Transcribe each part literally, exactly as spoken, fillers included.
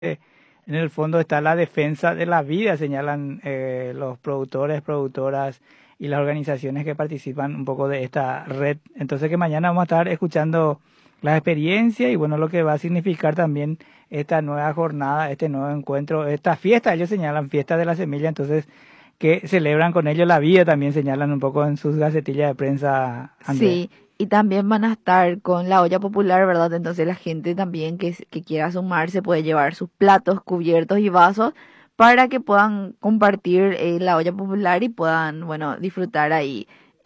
en el fondo está la defensa de la vida, señalan eh, los productores, productoras y las organizaciones que participan un poco de esta red. Entonces que mañana vamos a estar escuchando la experiencia y bueno, lo que va a significar también esta nueva jornada, este nuevo encuentro, esta fiesta, ellos señalan fiesta de la semilla, entonces que celebran con ello la vida, también señalan un poco en sus gacetillas de prensa, Andrea. Sí, y también van a estar con la olla popular, ¿verdad? Entonces la gente también que, s- que quiera sumarse puede llevar sus platos, cubiertos y vasos para que puedan compartir eh, la olla popular y puedan, bueno, disfrutar ahí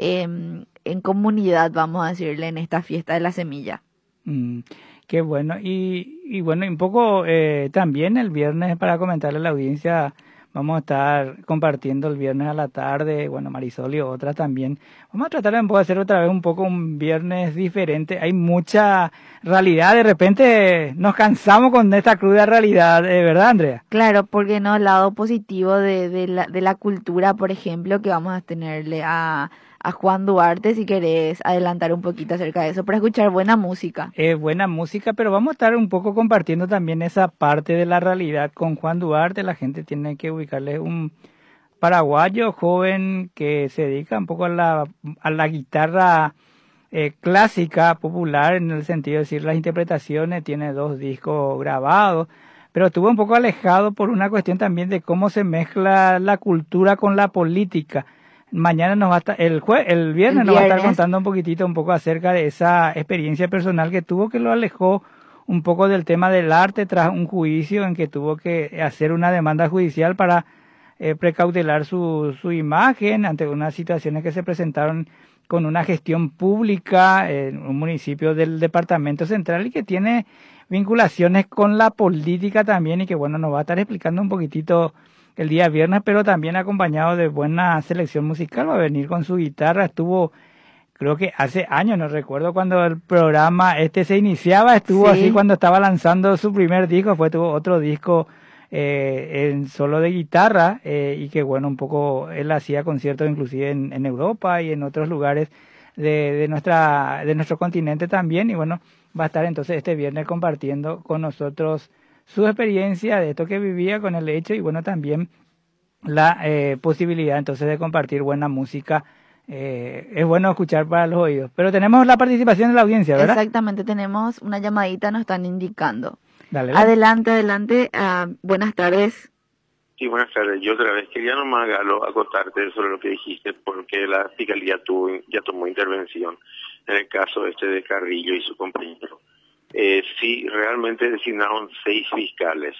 em, en comunidad, vamos a decirle, en esta fiesta de la semilla. Mm, qué bueno. Y, y bueno, y un poco eh, también el viernes para comentarle a la audiencia, vamos a estar compartiendo el viernes a la tarde, bueno, Marisol y otras también. Vamos a tratar de un poco hacer otra vez un poco un viernes diferente. Hay mucha realidad, de repente nos cansamos con esta cruda realidad, eh, ¿verdad, Andrea? Claro, porque no, el lado positivo de, de la, de la cultura, por ejemplo, que vamos a tenerle a, a Juan Duarte, si querés adelantar un poquito acerca de eso, para escuchar buena música. Es buena música, pero vamos a estar un poco compartiendo también esa parte de la realidad con Juan Duarte. La gente tiene que ubicarle un paraguayo joven que se dedica un poco a la, a la guitarra eh, clásica, popular, en el sentido de decir las interpretaciones, tiene dos discos grabados, pero estuvo un poco alejado por una cuestión también de cómo se mezcla la cultura con la política. Mañana nos va a estar, el jue, el El viernes nos va a estar viernes. contando un poquitito, un poco acerca de esa experiencia personal que tuvo, que lo alejó un poco del tema del arte tras un juicio en que tuvo que hacer una demanda judicial para eh, precautelar su, su imagen ante unas situaciones que se presentaron con una gestión pública en un municipio del departamento central y que tiene vinculaciones con la política también y que bueno, nos va a estar explicando un poquitito el día viernes, pero también acompañado de buena selección musical, va a venir con su guitarra, estuvo creo que hace años, no recuerdo cuando el programa este se iniciaba, estuvo así Sí, cuando estaba lanzando su primer disco, después tuvo otro disco eh, en solo de guitarra eh, y que bueno, un poco él hacía conciertos inclusive en, en Europa y en otros lugares de, de, nuestra, de nuestro continente también y bueno, va a estar entonces este viernes compartiendo con nosotros su experiencia de esto que vivía con el hecho y bueno, también la eh, posibilidad entonces de compartir buena música. Eh, es bueno escuchar para los oídos. Pero tenemos la participación de la audiencia, ¿verdad? exactamente, tenemos una llamadita, nos están indicando. Dale, dale. Adelante, adelante, ah, buenas tardes. Sí, buenas tardes. Yo otra vez quería nomás, Galo, acotarte sobre lo que dijiste, porque la Fiscalía tuvo, ya tomó intervención en el caso este de Carrillo y su compañero. Eh, sí, realmente designaron seis fiscales.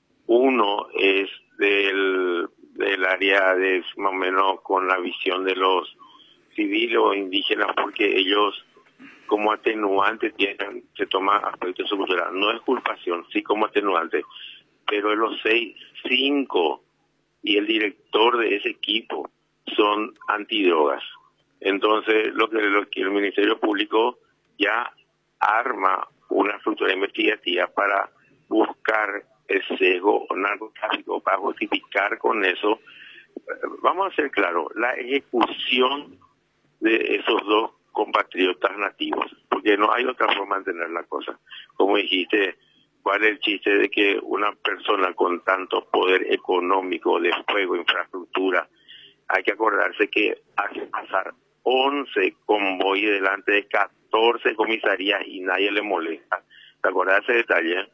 Uno es del, del área de más o menos con la visión de los civiles o indígenas, porque ellos como atenuante tienen, se toma aspecto de su cultura. No es culpación, sí como atenuante. Pero de los seis, cinco y el director de ese equipo son antidrogas. Entonces, lo que, lo que el Ministerio Público ya arma una estructura investigativa para buscar el sesgo o narcotráfico, para justificar con eso. Vamos a ser claros, la ejecución de esos dos compatriotas nativos, porque no hay otra forma de entender la cosa. Como dijiste, ¿cuál es el chiste de que una persona con tanto poder económico, de fuego, infraestructura, hay que acordarse que hace pasar once convoyes delante de catorce comisarías y nadie le molesta? ¿Te acuerdas de ese detalle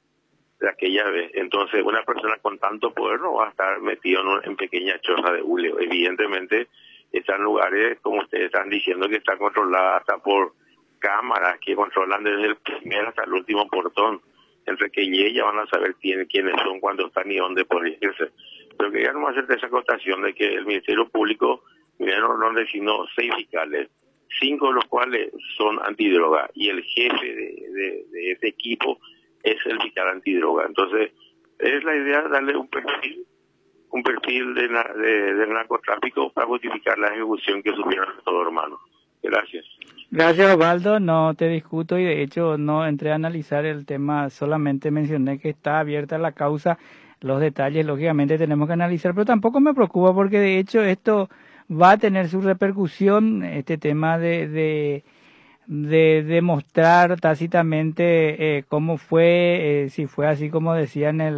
de aquella vez? Entonces, una persona con tanto poder no va a estar metido en, un, en pequeña choza de hule. Evidentemente, están lugares, como ustedes están diciendo, que están controladas hasta por cámaras que controlan desde el primer hasta el último portón. Entre que y ella van a saber quién, quiénes son, cuándo están y dónde pueden irse. Pero quería no hacerte esa acotación de que el Ministerio Público, mira, no, no designó seis fiscales, cinco de los cuales son antidroga, y el jefe de, de, de ese equipo es el fiscal antidroga. Entonces, es la idea de darle un perfil, un perfil de, de, de narcotráfico para justificar la ejecución que sufrieron todos hermanos. Gracias. Gracias, Osvaldo. No te discuto y de hecho no entré a analizar el tema, solamente mencioné que está abierta la causa. Los detalles, lógicamente, tenemos que analizar, pero tampoco me preocupa porque de hecho esto va a tener su repercusión, este tema de, de de demostrar tácitamente eh, cómo fue, eh, si fue así como decía en el